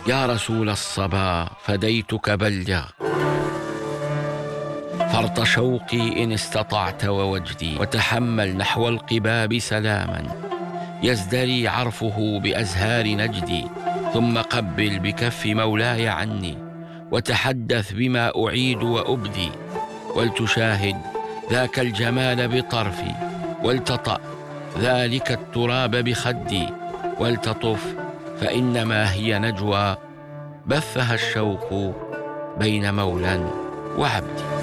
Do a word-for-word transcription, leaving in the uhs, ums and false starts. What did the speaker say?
يا رسول الصبا فديتك بلجا، فرط شوقي إن استطعت ووجدي، وتحمل نحو القباب سلاما يزدري عرفه بأزهار نجدي، ثم قبل بكف مولاي عني، وتحدث بما أعيد وأبدي، ولتشاهد ذاك الجمال بطرفي، ولتطأ ذلك التراب بخدي، ولتطف فإنما هي نجوى بثها الشوق بين مولى وعبد.